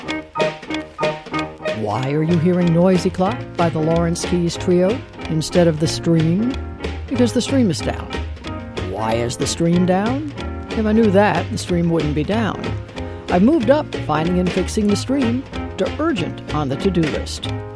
Why are you hearing Noisy Clock by the Lawrence Keys Trio instead of The Stream? Because the stream is down. Why is the stream down? If I knew that, the stream wouldn't be down. I've moved up finding and fixing the stream to urgent on the to-do list.